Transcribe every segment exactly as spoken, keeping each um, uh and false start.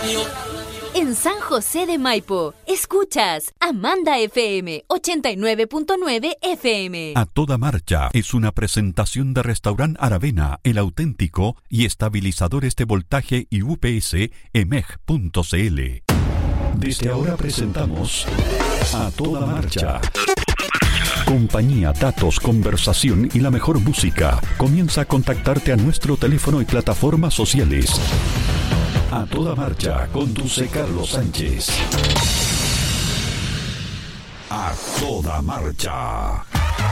En San José de Maipo, escuchas Amanda F M ochenta y nueve punto nueve F M. A Toda Marcha es una presentación de Restaurant Aravena, El Auténtico y estabilizadores de voltaje y U P S E M E G punto C L. Desde ahora presentamos A Toda Marcha. Compañía, datos, conversación y la mejor música. Comienza a contactarte a nuestro teléfono y plataformas sociales. A Toda Marcha, conduce Carlos Sánchez. A Toda Marcha.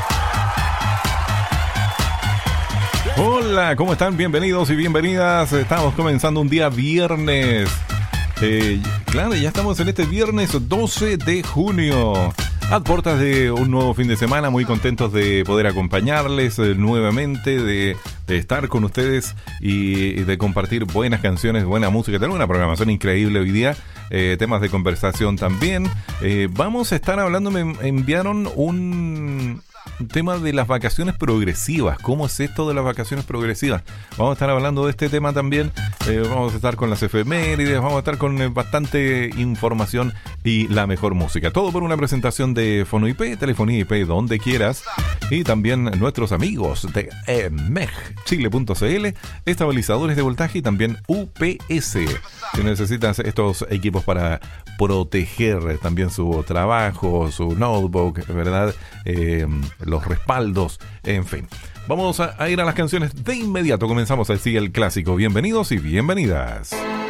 Hola, ¿cómo están? Bienvenidos y bienvenidas. Estamos comenzando un día viernes. Eh, claro, ya estamos en este viernes doce de junio. A puertas de un nuevo fin de semana, muy contentos de poder acompañarles eh, nuevamente, de, de estar con ustedes y, y de compartir buenas canciones, buena música. Tenemos una programación increíble hoy día, eh, temas de conversación también. Eh, vamos a estar hablando, me enviaron un... tema de las vacaciones progresivas. ¿Cómo es esto de las vacaciones progresivas? Vamos a estar hablando de este tema también. Eh, vamos a estar con las efemérides, vamos a estar con eh, bastante información y la mejor música. Todo por una presentación de Fono I P, telefonía I P donde quieras. Y también nuestros amigos de E M E G Chile punto C L, estabilizadores de voltaje y también U P S. Si necesitas estos equipos para proteger también su trabajo, su notebook, ¿verdad? Eh, los respaldos, en fin. Vamos a, a ir a las canciones de inmediato. Comenzamos así el clásico. Bienvenidos y bienvenidas.